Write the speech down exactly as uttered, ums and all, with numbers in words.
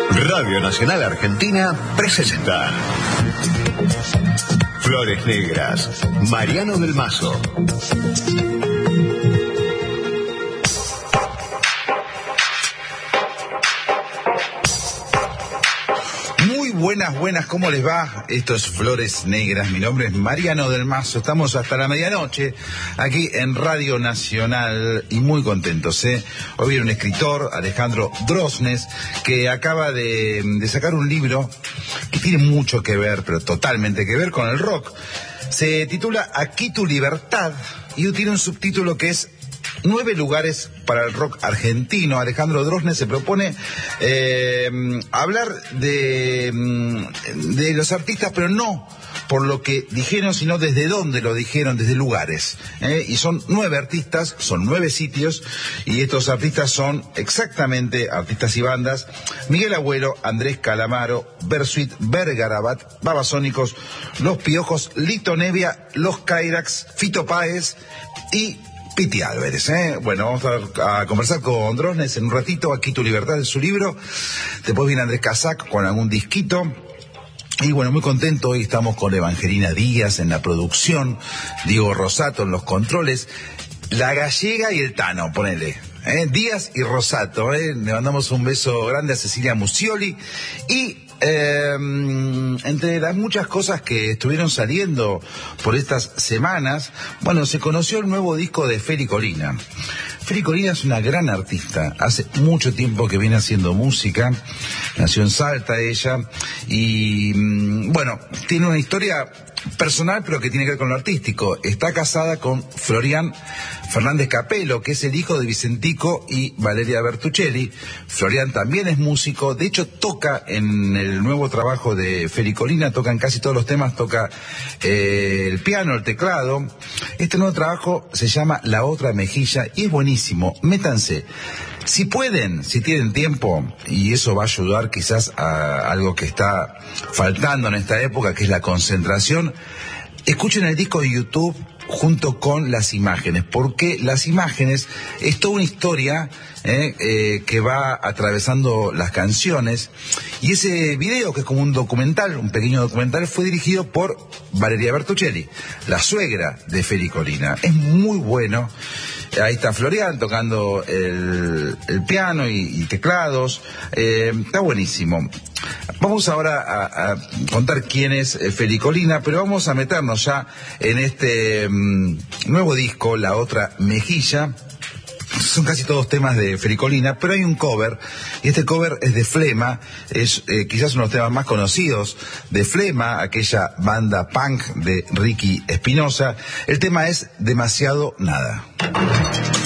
Radio Nacional Argentina presenta Flores Negras, Mariano del Mazo. Buenas, buenas, ¿cómo les va? Esto es Flores Negras, mi nombre es Mariano del Mazo, estamos hasta la medianoche aquí en Radio Nacional y muy contentos, ¿eh? Hoy viene un escritor, Alejandro Drosnes, que acaba de, de sacar un libro que tiene mucho que ver, pero totalmente que ver con el rock. Se titula Aquí tu libertad y tiene un subtítulo que es Nueve lugares para el rock argentino. Alejandro Drosnes se propone eh, hablar de, de los artistas, pero no por lo que dijeron, sino desde dónde lo dijeron, desde lugares. ¿eh? Y son nueve artistas, son nueve sitios, y estos artistas son exactamente artistas y bandas: Miguel Abuelo, Andrés Calamaro, Bersuit, Bergarabat, Babasónicos, Los Piojos, Lito Nevia, Los Cairax, Fito Páez y Piti Álvarez, ¿eh? Bueno, vamos a, a conversar con Drosnes en un ratito. Aquí tu libertad es su libro. Después viene Andrés Casac con algún disquito. Y bueno, muy contento. Hoy estamos con Evangelina Díaz en la producción, Diego Rosato en los controles, La Gallega y el Tano, ponele. ¿eh? Díaz y Rosato, ¿eh? Le mandamos un beso grande a Cecilia Musioli. Y Eh, entre las muchas cosas que estuvieron saliendo por estas semanas, bueno, se conoció el nuevo disco de Feli Colina. Feli Colina es una gran artista, hace mucho tiempo que viene haciendo música, nació en Salta ella, y bueno, tiene una historia personal pero que tiene que ver con lo artístico. Está casada con Florian Fernández Capelo, que es el hijo de Vicentico y Valeria Bertuccelli. Florian también es músico, de hecho toca en el nuevo trabajo de Feli Colina, toca en casi todos los temas, toca eh, el piano, el teclado. Este nuevo trabajo se llama La Otra Mejilla y es buenísimo, métanse. Si pueden, si tienen tiempo, y eso va a ayudar quizás a algo que está faltando en esta época, que es la concentración, escuchen el disco de YouTube junto con las imágenes, porque las imágenes es toda una historia eh, eh, que va atravesando las canciones, y ese video, que es como un documental, un pequeño documental, fue dirigido por Valeria Bertuccelli, la suegra de Feli Colina. Es muy bueno. Ahí está Florian tocando el, el piano y, y teclados. Eh, está buenísimo. Vamos ahora a, a contar quién es Feli Colina, pero vamos a meternos ya en este um, nuevo disco, La Otra Mejilla. Son casi todos temas de Feli Colina, pero hay un cover, y este cover es de Flema, es eh, quizás uno de los temas más conocidos de Flema, aquella banda punk de Ricky Espinosa. El tema es Demasiado Nada.